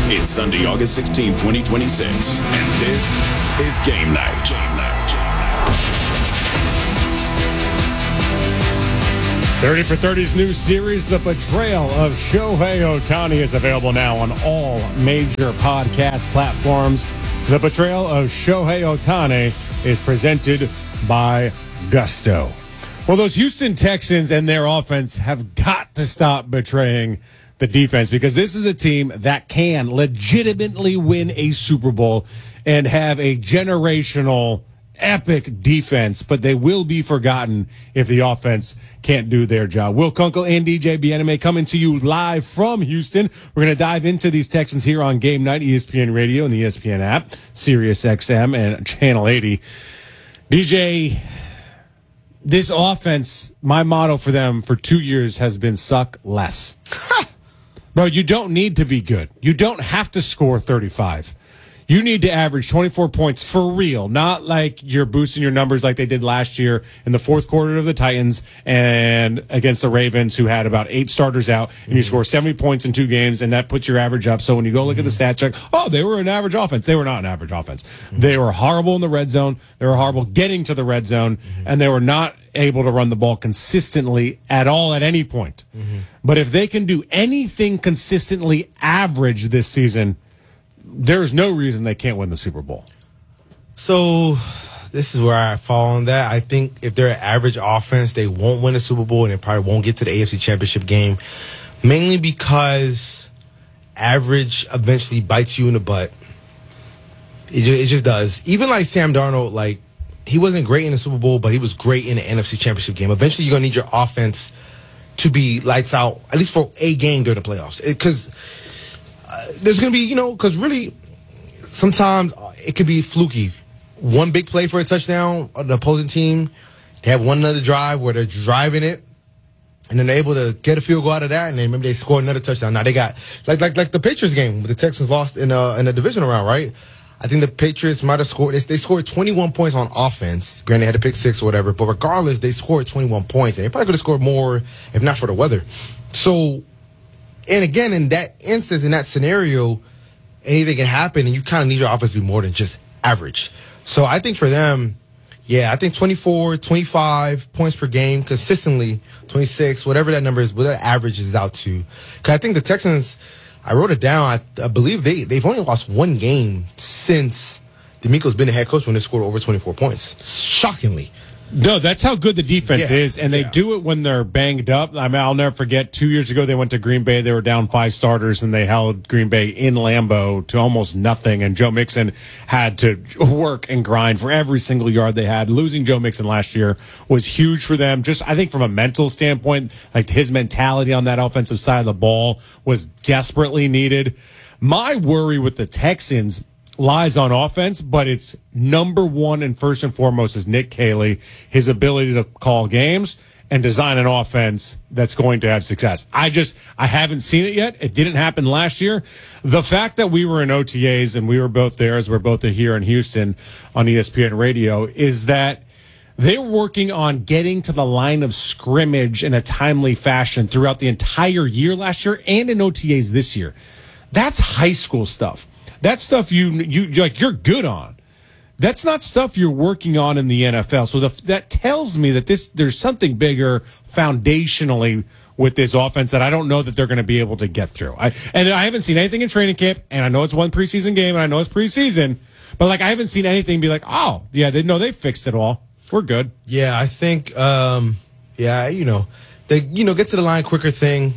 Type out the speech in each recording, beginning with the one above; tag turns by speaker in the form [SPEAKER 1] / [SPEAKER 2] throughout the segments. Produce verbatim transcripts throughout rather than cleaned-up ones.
[SPEAKER 1] It's Sunday, August sixteenth, twenty twenty-six, and this is Game Night. Game Night.
[SPEAKER 2] thirty for thirty's new series, The Betrayal of Shohei Ohtani, is available now on all major podcast platforms. The Betrayal of Shohei Ohtani is presented by Gusto. Well, those Houston Texans and their offense have got to stop betraying the defense, because this is a team that can legitimately win a Super Bowl and have a generational epic defense, but they will be forgotten if the offense can't do their job. Will Kunkel and D J Bieneme coming to you live from Houston. We're going to dive into these Texans here on Game Night, E S P N Radio and the E S P N app, Sirius X M and Channel eighty. D J, this offense, my motto for them for two years has been suck less. Bro, you don't need to be good. You don't have to score thirty-five. You need to average twenty-four points for real, not like you're boosting your numbers like they did last year in the fourth quarter of the Titans and against the Ravens, who had about eight starters out, and you score seventy points in two games, and that puts your average up. So when you go look at the stats check, oh, they were an average offense. They were not an average offense. They were horrible in the red zone. They were horrible getting to the red zone, and they were not able to run the ball consistently at all at any point. Mm-hmm. But if they can do anything consistently average this season, there's no reason they can't win the Super Bowl.
[SPEAKER 3] So this is where I fall on that. I think if they're an average offense, they won't win the Super Bowl, and they probably won't get to the A F C Championship game, mainly because average eventually bites you in the butt. It just, it just does. Even like Sam Darnold, like, he wasn't great in the Super Bowl, but he was great in the N F C Championship game. Eventually, you're going to need your offense to be lights out, at least for a game during the playoffs. Because uh, there's going to be, you know, because really, sometimes it could be fluky. One big play for a touchdown, the opposing team, they have one another drive where they're driving it, and then they're able to get a field goal out of that, and then maybe they score another touchdown. Now they got, like like like the Patriots game, the Texans lost in a, in a divisional round, right? I think the Patriots might have scored, they, they scored twenty-one points on offense. Granted, they had to pick six or whatever, but regardless, they scored twenty-one points, and they probably could have scored more if not for the weather. So, and again, in that instance, in that scenario, anything can happen, and you kind of need your offense to be more than just average. So I think for them, yeah, I think twenty-four, twenty-five points per game consistently, twenty-six, whatever that number is, whatever that average is out to. Because I think the Texans, I wrote it down, I, I believe they, they've only lost one game since D'Amico's been the head coach when they scored over twenty-four points. Shockingly.
[SPEAKER 2] No, that's how good the defense
[SPEAKER 3] Yeah,
[SPEAKER 2] is, and they
[SPEAKER 3] yeah.
[SPEAKER 2] do it when they're banged up. I mean, I'll never forget, two years ago they went to Green Bay. They were down five starters, and they held Green Bay in Lambeau to almost nothing, and Joe Mixon had to work and grind for every single yard they had. Losing Joe Mixon last year was huge for them. Just, I think from a mental standpoint, like his mentality on that offensive side of the ball was desperately needed. My worry with the Texans lies on offense, but it's number one and first and foremost is Nick Caley, his ability to call games and design an offense that's going to have success. I just, I haven't seen it yet. It didn't happen last year. The fact that we were in O T As and we were both there, as we're both here in Houston on E S P N Radio, is that they're working on getting to the line of scrimmage in a timely fashion throughout the entire year last year and in O T As this year. That's high school stuff. That's stuff you you like you're good on. That's not stuff you're working on in the N F L. So the, that tells me that this there's something bigger foundationally with this offense that I don't know that they're going to be able to get through. I, and I haven't seen anything in training camp, and I know it's one preseason game, and I know it's preseason, but like I haven't seen anything be like, oh yeah, they know they fixed it all. We're good.
[SPEAKER 3] Yeah, I think, um, yeah, you know, the you know get to the line quicker thing.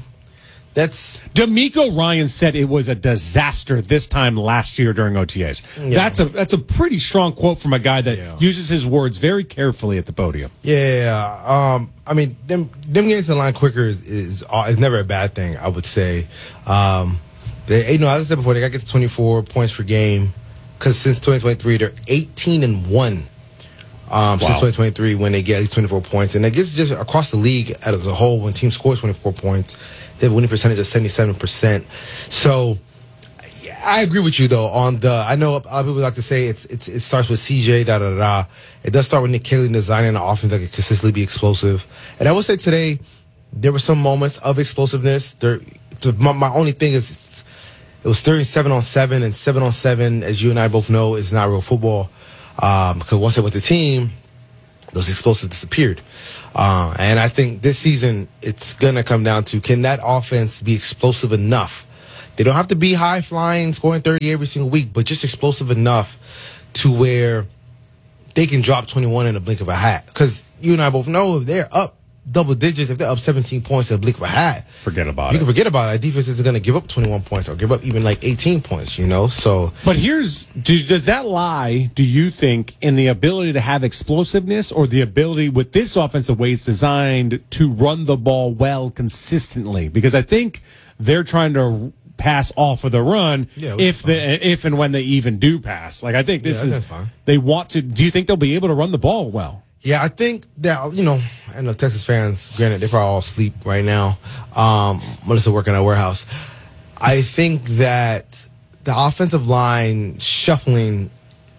[SPEAKER 3] That's
[SPEAKER 2] D'Amico Ryan said it was a disaster this time last year during O T As. Yeah. That's a that's a pretty strong quote from a guy that yeah. uses his words very carefully at the podium.
[SPEAKER 3] Yeah, um, I mean, them them getting to the line quicker is is, is never a bad thing, I would say. Um, they, you know, as I said before, they got to get to twenty-four points per game because since twenty twenty-three they're eighteen and one. Um, wow. Since twenty twenty-three, when they get at least twenty-four points, and I guess just across the league as a whole, when teams score twenty-four points, they have a winning percentage of seventy-seven percent. So, yeah, I agree with you though. On the, I know a lot of people like to say it's, it's it starts with C J, da da da. It does start with Nick Caley designing an offense that can consistently be explosive. And I would say today there were some moments of explosiveness. There, my, my only thing is, it was thirty-seven on seven, and seven on seven, as you and I both know, is not real football. Um, because once they went to the team, those explosives disappeared. Uh, and I think this season, it's going to come down to, can that offense be explosive enough? They don't have to be high-flying, scoring thirty every single week, but just explosive enough to where they can drop twenty-one in a blink of a hat. Because you and I both know if they're up double digits, if they're up seventeen points in a blink of a hat,
[SPEAKER 2] forget about
[SPEAKER 3] you
[SPEAKER 2] it.
[SPEAKER 3] can forget about it. Our defense isn't going to give up twenty-one points or give up even like eighteen points, you know? So,
[SPEAKER 2] but here's, do, does that lie, do you think, in the ability to have explosiveness or the ability with this offensive way it's designed to run the ball well consistently? Because I think they're trying to pass off of the run
[SPEAKER 3] yeah,
[SPEAKER 2] if the if and when they even do pass. Like, I think this
[SPEAKER 3] yeah,
[SPEAKER 2] is,
[SPEAKER 3] fine.
[SPEAKER 2] They want to, do you think they'll be able to run the ball well?
[SPEAKER 3] Yeah, I think that, you know, I know Texas fans, granted, they're probably all asleep right now. Um, Melissa working at a warehouse. I think that the offensive line shuffling,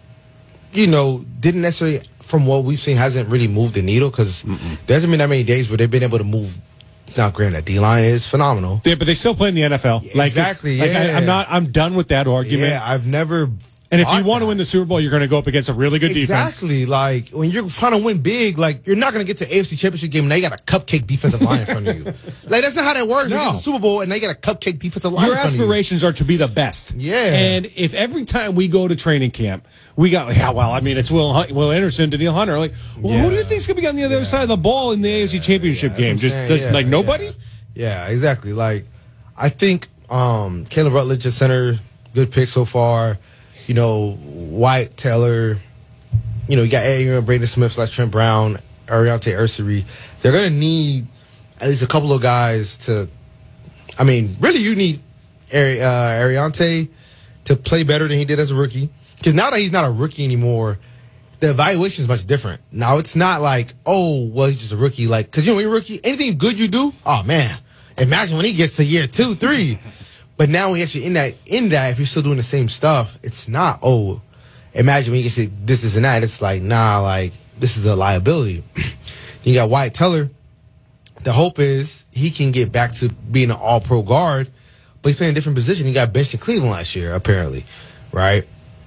[SPEAKER 3] you know, didn't necessarily, from what we've seen, hasn't really moved the needle because there hasn't been that many days where they've been able to move. Now, granted, D-line is phenomenal.
[SPEAKER 2] Yeah, but they still play in the N F L. Like,
[SPEAKER 3] exactly, yeah.
[SPEAKER 2] Like I, I'm not, I'm done with that argument.
[SPEAKER 3] Yeah, I've never...
[SPEAKER 2] And if you want
[SPEAKER 3] that.
[SPEAKER 2] to win the Super Bowl, you're going to go up against a really good defense.
[SPEAKER 3] Exactly. Like, when you're trying to win big, like, you're not going to get to A F C Championship game and now you got a cupcake defensive line in front of you. Like, that's not how that works.
[SPEAKER 2] No.
[SPEAKER 3] You get to the Super Bowl and now you got a cupcake defensive line
[SPEAKER 2] Your
[SPEAKER 3] in front
[SPEAKER 2] aspirations
[SPEAKER 3] of you.
[SPEAKER 2] are to be the best.
[SPEAKER 3] Yeah.
[SPEAKER 2] And if every time we go to training camp, we got, yeah, well, I mean, it's Will Hunt, Will Anderson, Danielle Hunter. Like, well,
[SPEAKER 3] Yeah.
[SPEAKER 2] who do you think's going to be on the other
[SPEAKER 3] Yeah.
[SPEAKER 2] side of the ball in the A F C Championship
[SPEAKER 3] Yeah,
[SPEAKER 2] game?
[SPEAKER 3] that's what
[SPEAKER 2] Just,
[SPEAKER 3] I'm
[SPEAKER 2] just
[SPEAKER 3] saying.
[SPEAKER 2] like
[SPEAKER 3] Yeah,
[SPEAKER 2] nobody?
[SPEAKER 3] Yeah. Yeah, exactly. Like, I think um, Caleb Rutledge at center, good pick so far. You know, White, Taylor, you know, you got Aaron, Braden Smith, slash Trent Brown, Ariante Ursary. They're going to need at least a couple of guys to, I mean, really you need Ari, uh, Ariante to play better than he did as a rookie. Because now that he's not a rookie anymore, the evaluation is much different. Now it's not like, oh, well, he's just a rookie. Like, because you know, when you're a rookie, anything good you do, oh, man, imagine when he gets to year two, three. But now we actually in that in that if you're still doing the same stuff, it's not, oh, imagine when you get to this, this, and that. It's like, nah, like, this is a liability. You got Wyatt Teller. The hope is he can get back to being an all-pro guard, but he's playing a different position. He got benched in Cleveland last year, apparently, right?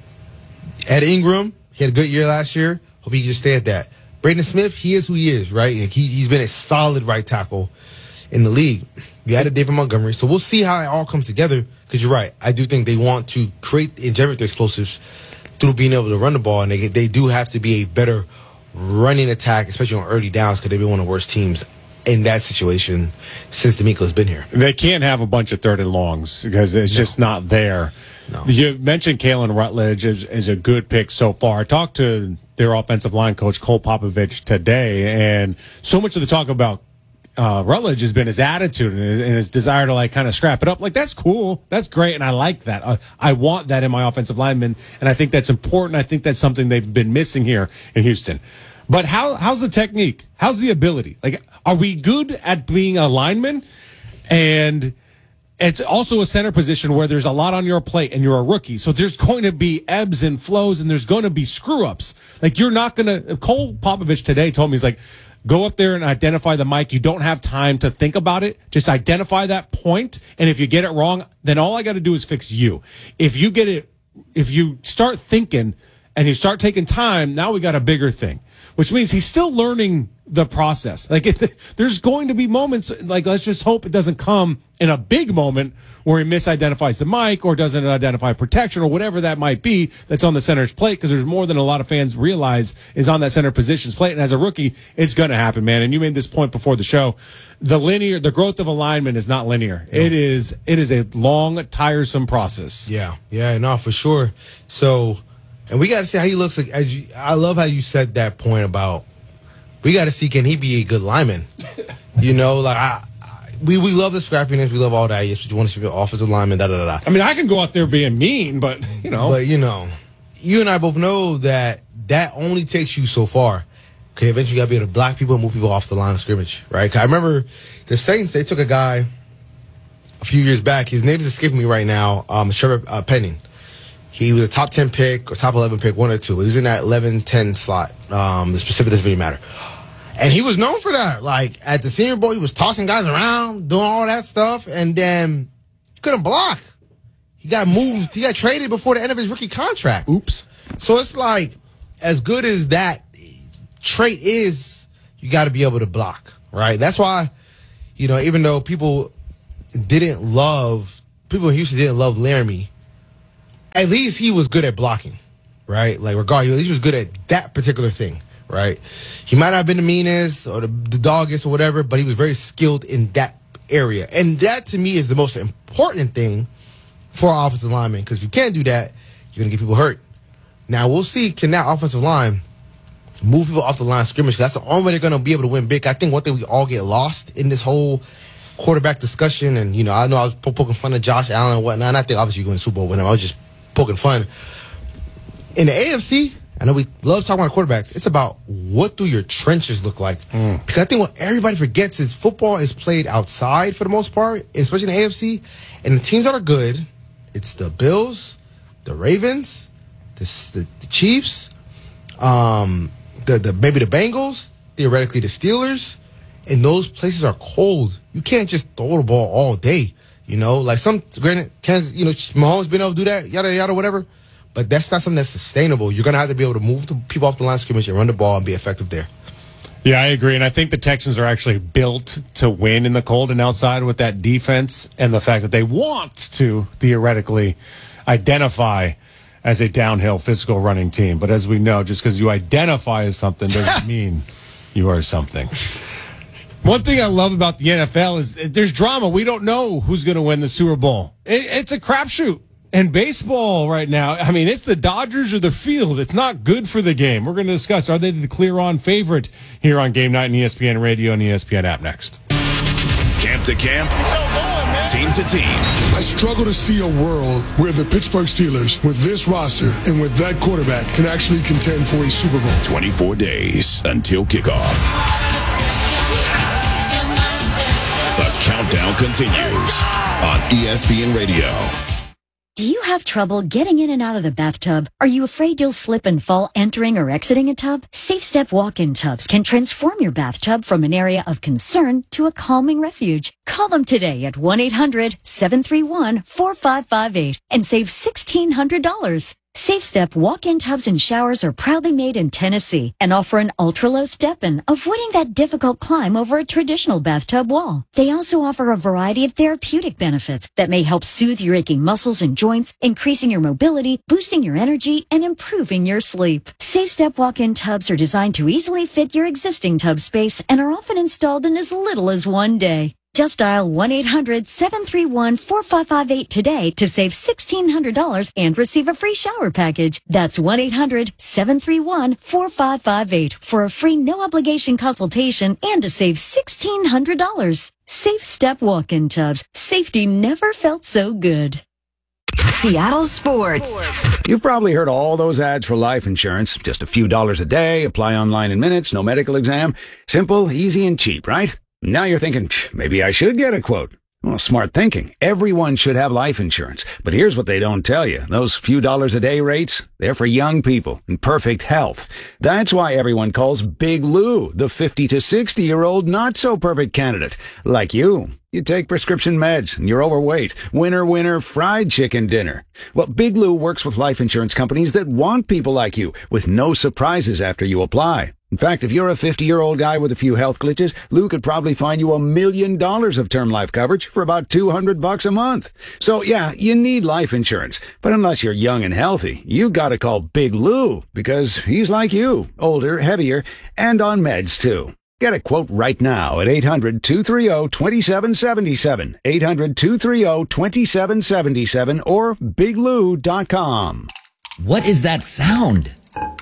[SPEAKER 3] Ed Ingram, he had a good year last year. Hope he can just stay at that. Braden Smith, he is who he is, right? He, he's been a solid right tackle in the league. You added David Montgomery, so we'll see how it all comes together. Because you're right, I do think they want to create and generate the explosives through being able to run the ball, and they they do have to be a better running attack, especially on early downs, because they've been one of the worst teams in that situation since DeMeco's been here.
[SPEAKER 2] They can't have a bunch of third and longs because it's no. just not there.
[SPEAKER 3] No.
[SPEAKER 2] You mentioned Kalen Rutledge is, is a good pick so far. I talked to their offensive line coach, Cole Popovich, today, and so much of the talk about Uh, Rutledge has been his attitude and his, and his desire to like kind of scrap it up. Like, that's cool. That's great. And I like that. Uh, I want that in my offensive lineman. And I think that's important. I think that's something they've been missing here in Houston. But how, how's the technique? How's the ability? Like, are we good at being a lineman? And it's also a center position where there's a lot on your plate and you're a rookie. So there's going to be ebbs and flows and there's going to be screw ups. Like, you're not going to, Cole Popovich today told me, he's like, go up there and identify the mic. You don't have time to think about it. Just identify that point. And if you get it wrong, then all I got to do is fix you. If you get it, if you start thinking and you start taking time, now we got a bigger thing, which means he's still learning the process. Like, it, there's going to be moments, like, let's just hope it doesn't come in a big moment where he misidentifies the mic or doesn't identify protection or whatever that might be that's on the center's plate, because there's more than a lot of fans realize is on that center position's plate. And as a rookie, it's going to happen, man. And you made this point before the show. The linear, the growth of a lineman is not linear. No. It is, it is a long, tiresome process.
[SPEAKER 3] Yeah. Yeah, no, for sure. So, and we got to see how he looks. Like, as you, I love how you said that point about, we got to see, can he be a good lineman? You know, like, I, I, we we love the scrappiness. We love all that. Yes, you want to see the offensive lineman, da, da, da, da.
[SPEAKER 2] I mean, I can go out there being mean, but, you know.
[SPEAKER 3] But, you know, you and I both know that that only takes you so far. Because eventually you got to be able to block people and move people off the line of scrimmage, right? Because I remember the Saints, they took a guy a few years back. His name is escaping me right now, um, Trevor uh, Penning. He was a top ten pick or top eleven pick, one or two. But he was in that eleven ten slot. Um, the specific doesn't really matter. And he was known for that. Like, at the Senior Bowl, he was tossing guys around, doing all that stuff, and then he couldn't block. He got moved. He got traded before the end of his rookie contract.
[SPEAKER 2] Oops.
[SPEAKER 3] So it's like, as good as that trait is, you got to be able to block, right? That's why, you know, even though people didn't love, people in Houston didn't love Laramie, at least he was good at blocking, right? Like, regardless, at least he was good at that particular thing, right? He might not have been the meanest or the, the doggest or whatever, but he was very skilled in that area. And that, to me, is the most important thing for an offensive lineman, because if you can't do that, you're going to get people hurt. Now, we'll see, can that offensive line move people off the line of scrimmage? That's the only way they're going to be able to win big. I think one thing we all get lost in this whole quarterback discussion, and, you know, I know I was poking fun of Josh Allen and whatnot, and I think obviously you're going to Super Bowl with him. I was just poking fun. In the A F C, I know we love talking about quarterbacks. It's about what do your trenches look like. Mm. Because I think what everybody forgets is football is played outside for the most part, especially in the A F C. And the teams that are good, it's the Bills, the Ravens, the, the, the Chiefs, um, the, the maybe the Bengals, theoretically the Steelers. And those places are cold. You can't just throw the ball all day. You know, like some, granted, Kansas, you know, Mahomes been able to do that, yada, yada, whatever. But that's not something that's sustainable. You're going to have to be able to move the people off the line of scrimmage and run the ball and be effective there.
[SPEAKER 2] Yeah, I agree. And I think the Texans are actually built to win in the cold and outside with that defense and the fact that they want to theoretically identify as a downhill physical running team. But as we know, just because you identify as something doesn't mean you are something. One thing I love about the N F L is there's drama. We don't know who's going to win the Super Bowl. It, it's a crapshoot. And baseball right now, I mean, it's the Dodgers or the field. It's not good for the game. We're going to discuss, are they the clear-on favorite here on Game Night and E S P N Radio and E S P N app next.
[SPEAKER 1] Camp to camp, team to team.
[SPEAKER 4] I struggle to see a world where the Pittsburgh Steelers, with this roster and with that quarterback, can actually contend for a Super Bowl.
[SPEAKER 1] twenty-four days until kickoff. The countdown continues on E S P N Radio.
[SPEAKER 5] Do you have trouble getting in and out of the bathtub? Are you afraid you'll slip and fall entering or exiting a tub? Safe Step walk-in tubs can transform your bathtub from an area of concern to a calming refuge. Call them today at one eight hundred seven three one four five five eight and save sixteen hundred dollars. Safe Step walk-in tubs and showers are proudly made in Tennessee and offer an ultra-low step-in, avoiding that difficult climb over a traditional bathtub wall. They also offer a variety of therapeutic benefits that may help soothe your aching muscles and joints, increasing your mobility, boosting your energy, and improving your sleep. Safe Step walk-in tubs are designed to easily fit your existing tub space and are often installed in as little as one day. Just dial one eight hundred seven three one four five five eight today to save sixteen hundred dollars and receive a free shower package. That's one eight hundred seven three one four five five eight for a free no-obligation consultation and to save sixteen hundred dollars. Safe Step walk-in tubs. Safety never felt so good.
[SPEAKER 6] Seattle Sports.
[SPEAKER 7] You've probably heard all those ads for life insurance. Just a few dollars a day, apply online in minutes, no medical exam. Simple, easy, and cheap, right? Now you're thinking, maybe I should get a quote. Well, smart thinking. Everyone should have life insurance. But here's what they don't tell you. Those few dollars a day rates, they're for young people in perfect health. That's why everyone calls Big Lou the fifty to sixty-year-old not-so-perfect candidate. Like you. You take prescription meds and you're overweight. Winner, winner, fried chicken dinner. Well, Big Lou works with life insurance companies that want people like you with no surprises after you apply. In fact, if you're a fifty-year-old guy with a few health glitches, Lou could probably find you a million dollars of term life coverage for about two hundred bucks a month. So yeah, you need life insurance. But unless you're young and healthy, you gotta call Big Lou because he's like you, older, heavier, and on meds too. Get a quote right now at eight hundred two three zero two seven seven seven, eight hundred two three zero two seven seven seven or big lou dot com.
[SPEAKER 8] What is that sound?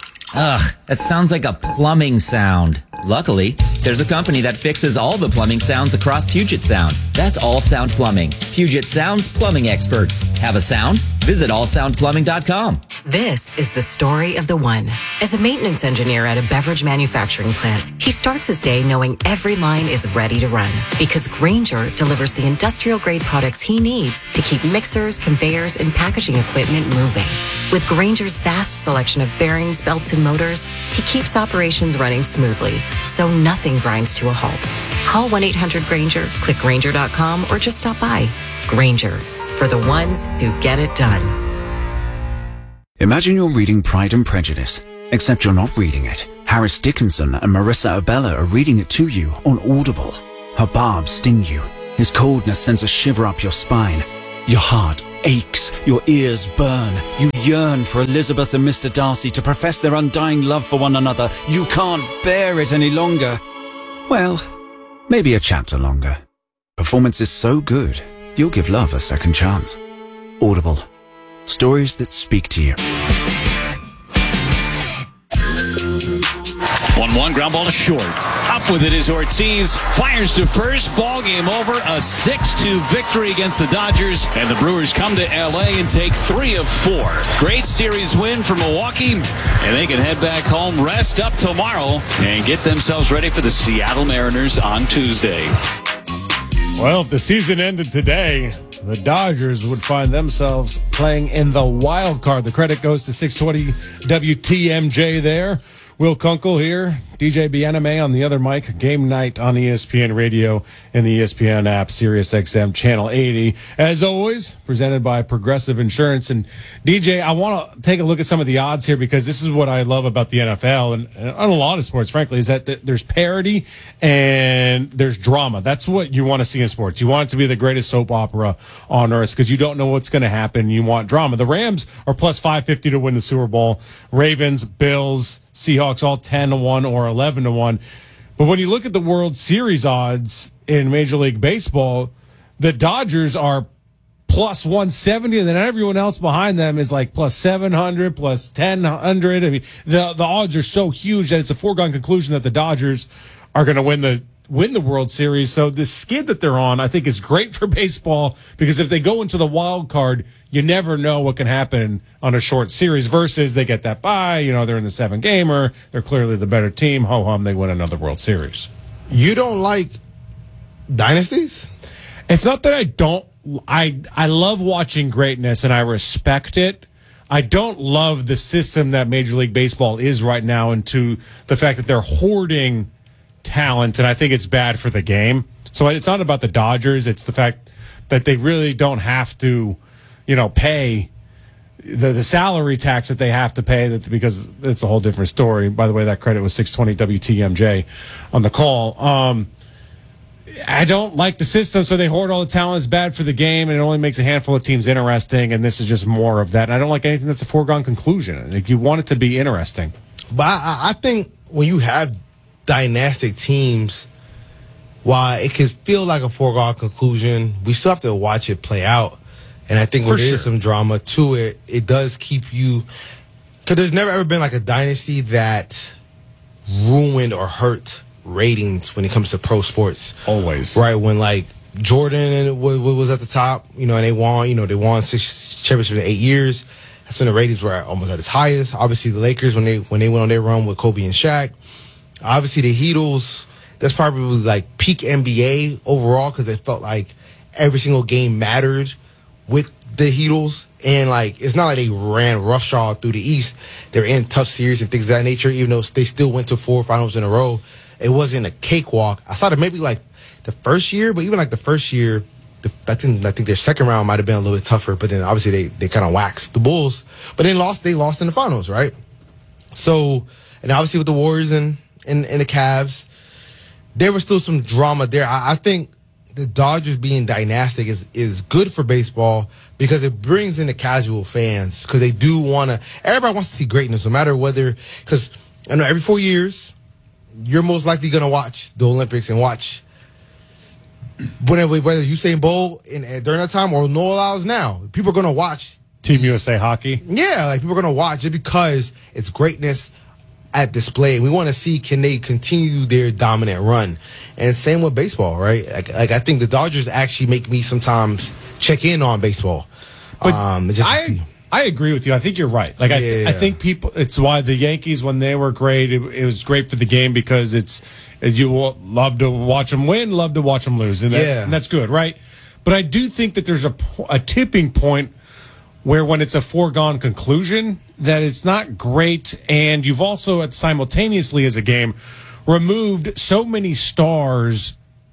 [SPEAKER 8] Ugh, that sounds like a plumbing sound. Luckily, there's a company that fixes all the plumbing sounds across Puget Sound. That's All Sound Plumbing. Puget Sound's plumbing experts. Have a sound? Visit all sound plumbing dot com.
[SPEAKER 6] This is the story of the one. As a maintenance engineer at a beverage manufacturing plant, he starts his day knowing every line is ready to run because Grainger delivers the industrial-grade products he needs to keep mixers, conveyors, and packaging equipment moving. With Grainger's vast selection of bearings, belts, and motors, he keeps operations running smoothly, so nothing grinds to a halt. Call one eight hundred Grainger, click Grainger dot com, or just stop by. Grainger, for the ones who get it done.
[SPEAKER 9] Imagine you're reading Pride and Prejudice, except you're not reading it. Harris Dickinson and Marissa Abella are reading it to you on Audible. Her barbs sting you. His coldness sends a shiver up your spine. Your heart aches. Your ears burn. You yearn for Elizabeth and Mister Darcy to profess their undying love for one another. You can't bear it any longer. Well, maybe a chapter longer. Performance is so good, you'll give love a second chance. Audible. Stories that speak to you.
[SPEAKER 10] one one, ground ball to short. Up with it is Ortiz. Fires to first. Ball game over. A six two victory against the Dodgers. And the Brewers come to L A and take three of four. Great series win for Milwaukee. And they can head back home, rest up tomorrow, and get themselves ready for the Seattle Mariners on Tuesday.
[SPEAKER 2] Well, if the season ended today, the Dodgers would find themselves playing in the wild card. The credit goes to six twenty W T M J there. Will Kunkel here, D J Biename on the other mic. Game night on E S P N Radio and the E S P N app, Sirius X M Channel eighty. As always, presented by Progressive Insurance. And D J, I want to take a look at some of the odds here because this is what I love about the N F L and, and on a lot of sports, frankly, is that th- there's parity and there's drama. That's what you want to see in sports. You want it to be the greatest soap opera on earth because you don't know what's going to happen. You want drama. The Rams are plus five fifty to win the Super Bowl. Ravens, Bills, Seahawks all ten to one or eleven to one. But when you look at the World Series odds in Major League Baseball, the Dodgers are plus one seventy, and then everyone else behind them is like plus seven hundred, plus ten hundred. I mean, the the odds are so huge that it's a foregone conclusion that the Dodgers are going to win the win the World Series. So the skid that they're on, I think, is great for baseball because if they go into the wild card, you never know what can happen on a short series versus they get that bye. You know, they're in the seven gamer. They're clearly the better team. Ho hum, they win another World Series.
[SPEAKER 3] You don't like dynasties?
[SPEAKER 2] It's not that I don't. I I love watching greatness and I respect it. I don't love the system that Major League Baseball is right now into the fact that they're hoarding talent, and I think it's bad for the game. So it's not about the Dodgers. It's the fact that they really don't have to, you know, pay the the salary tax that they have to pay that because it's a whole different story. By the way, that credit was six twenty W T M J on the call. Um, I don't like the system, so they hoard all the talent. It's bad for the game, and it only makes a handful of teams interesting, and this is just more of that. And I don't like anything that's a foregone conclusion. Like, you want it to be interesting.
[SPEAKER 3] But I, I think when you have dynastic teams, while it can feel like a foregone conclusion, we still have to watch it play out. And I think when there is some drama to it, it does keep you, because there's never ever been like a dynasty that ruined or hurt ratings when it comes to pro sports.
[SPEAKER 2] Always.
[SPEAKER 3] Right, when like Jordan and was, was at the top, you know, and they won, you know, they won six championships in eight years. That's when the ratings were almost at its highest. Obviously, the Lakers, when they when they went on their run with Kobe and Shaq. Obviously, the Heatles, that's probably like peak N B A overall because it felt like every single game mattered with the Heatles. And, like, it's not like they ran roughshod through the East. They're in tough series and things of that nature, even though they still went to four finals in a row. It wasn't a cakewalk. I saw it maybe, like, the first year, but even, like, the first year, the, I think I think their second round might have been a little bit tougher, but then obviously they, they kind of waxed the Bulls. But then lost, they lost in the finals, right? So, and obviously with the Warriors and, and, and the Cavs, there was still some drama there. I, I think the Dodgers being dynastic is, is good for baseball because it brings in the casual fans because they do want to, everybody wants to see greatness no matter whether, because I know every four years, you're most likely going to watch the Olympics and watch whenever, whether Usain Bolt in, during that time or Noah Lyles now. People are going to watch
[SPEAKER 2] Team
[SPEAKER 3] these,
[SPEAKER 2] U S A Hockey.
[SPEAKER 3] Yeah, like people are going to watch it because it's greatness at display. We want to see, can they continue their dominant run? And same with baseball, right? Like, like I think the Dodgers actually make me sometimes check in on baseball.
[SPEAKER 2] But
[SPEAKER 3] um, just to
[SPEAKER 2] I,
[SPEAKER 3] see.
[SPEAKER 2] I agree with you. I think you're right. Like,
[SPEAKER 3] Yeah.
[SPEAKER 2] I, I think people, it's why the Yankees, when they were great, it, it was great for the game because it's, you will love to watch them win, love to watch them lose. And, that,
[SPEAKER 3] Yeah.
[SPEAKER 2] and that's good, right? But I do think that there's a, a tipping point where when it's a foregone conclusion that it's not great, and you've also simultaneously as a game removed so many stars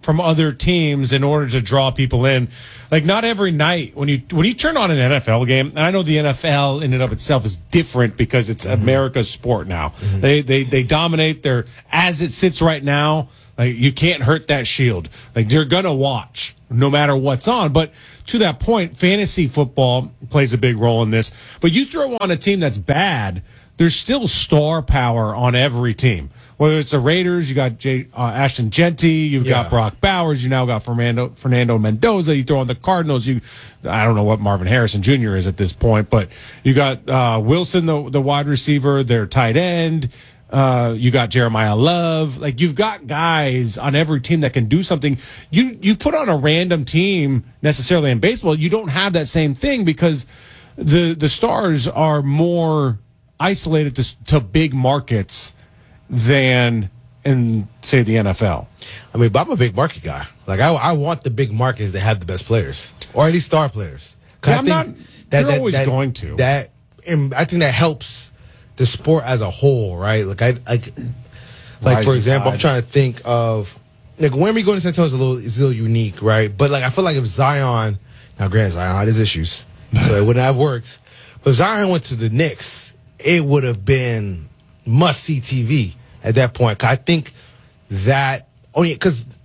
[SPEAKER 2] from other teams in order to draw people in. Like, not every night when you when you turn on an N F L game, and I know the N F L in and of itself is different because it's mm-hmm. America's sport now. Mm-hmm. They they they dominate their as it sits right now. Like, you can't hurt that shield. Like, you're gonna watch no matter what's on. But to that point, fantasy football plays a big role in this. But you throw on a team that's bad, there's still star power on every team. Whether it's the Raiders, you got Jay, uh, Ashton Genty, you've yeah. got Brock Bowers, you now got Fernando Fernando Mendoza. You throw on the Cardinals, you I don't know what Marvin Harrison Junior is at this point, but you got uh, Wilson, the the wide receiver, their tight end. Uh, you got Jeremiah Love. Like, you've got guys on every team that can do something. You you put on a random team necessarily in baseball, you don't have that same thing because the the stars are more isolated to, to big markets than in, say, the N F L.
[SPEAKER 3] I mean, but I'm a big market guy. Like, I, I want the big markets that have the best players, or at least star players.
[SPEAKER 2] Yeah, I I'm think not. That, you're that, always
[SPEAKER 3] that,
[SPEAKER 2] going to.
[SPEAKER 3] That and I think that helps the sport as a whole, right? Like, I like, like for example, I'm trying to think of like when we go to San Antonio is a little is a little unique, right? But like, I feel like if Zion, now granted, Zion had his issues, so it wouldn't have worked. But if Zion went to the Knicks, it would have been must see T V at that point. I think that oh yeah, because